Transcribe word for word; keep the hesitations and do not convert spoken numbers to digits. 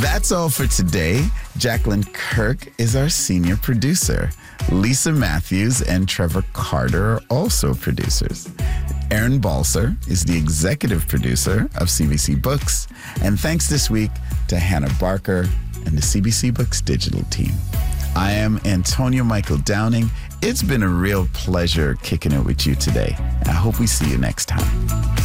That's all for today. Jacqueline Kirk is our senior producer. Lisa Matthews and Trevor Carter are also producers. Aaron Balser is the executive producer of C B C Books. And thanks this week to Hannah Barker and the C B C Books digital team. I am Antonio Michael Downing. It's been a real pleasure kicking it with you today. I hope we see you next time.